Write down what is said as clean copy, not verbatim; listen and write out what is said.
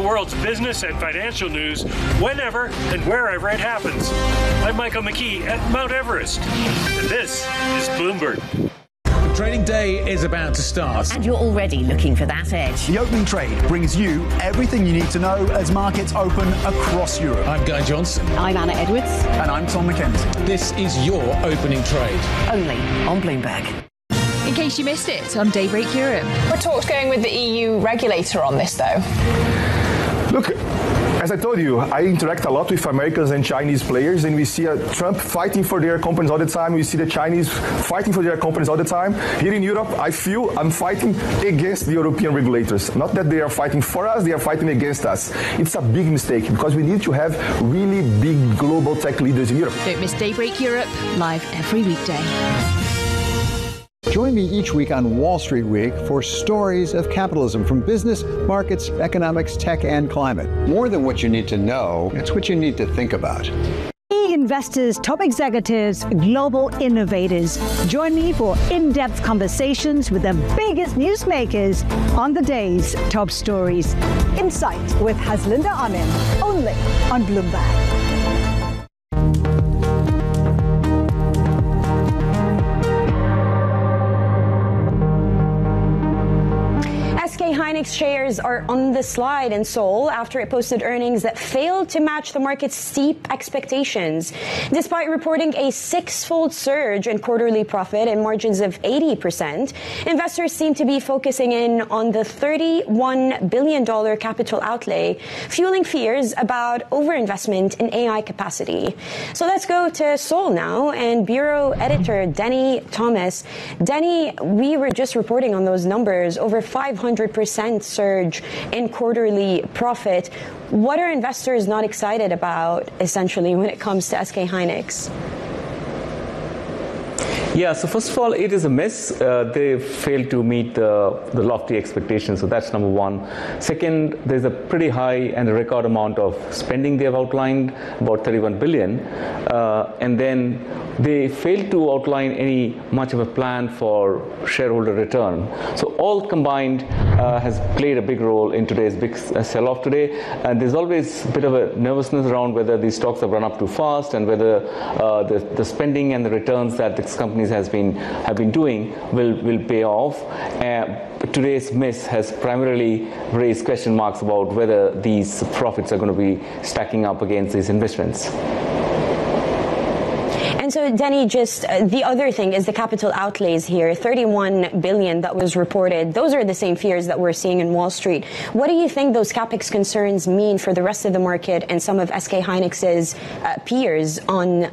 world's business and financial news whenever and wherever it happens. I'm Michael McKee at Mount Everest, and this is Bloomberg. Trading day is about to start. And you're already looking for that edge. The opening trade brings you everything you need to know as markets open across Europe. I'm Guy Johnson. I'm Anna Edwards. And I'm Tom McKenzie. This is your opening trade. Only on Bloomberg. In case you missed it on Daybreak Europe. We're talks going with the EU regulator on this, though. Look, as I told you, I interact a lot with Americans and Chinese players, and we see Trump fighting for their companies all the time. We see the Chinese fighting for their companies all the time. Here in Europe, I feel I'm fighting against the European regulators. Not that they are fighting for us, they are fighting against us. It's a big mistake because we need to have really big global tech leaders in Europe. Don't miss Daybreak Europe, live every weekday. Join me each week on Wall Street Week for stories of capitalism from business, markets, economics, tech, and climate. More than what you need to know, it's what you need to think about. Investors, top executives, global innovators. Join me for in-depth conversations with the biggest newsmakers on the day's top stories. Insight with Haslinda Amin, only on Bloomberg. SK Hynix shares are on the slide in Seoul after it posted earnings that failed to match the market's steep expectations. Despite reporting a six-fold surge in quarterly profit and margins of 80%, investors seem to be focusing in on the $31 billion capital outlay, fueling fears about overinvestment in AI capacity. So let's go to Seoul now, and Bureau Editor Denny Thomas. Denny, we were just reporting on those numbers, over 500% surge in quarterly profit. What are investors not excited about, essentially, when it comes to SK Hynix? Yeah, so first of all, it is a miss. They failed to meet the lofty expectations, so that's number one. Second, there's a pretty high and a record amount of spending they have outlined, about $31 billion, and then they failed to outline any much of a plan for shareholder return. So all combined has played a big role in today's big sell-off today. And there's always a bit of a nervousness around whether these stocks have run up too fast and whether the spending and the returns that these companies have been doing will pay off. Today's miss has primarily raised question marks about whether these profits are going to be stacking up against these investments. And so, Denny, just the other thing is the capital outlays here, $31 billion that was reported. Those are the same fears that we're seeing in Wall Street. What do you think those capex concerns mean for the rest of the market and some of SK Hynix's peers on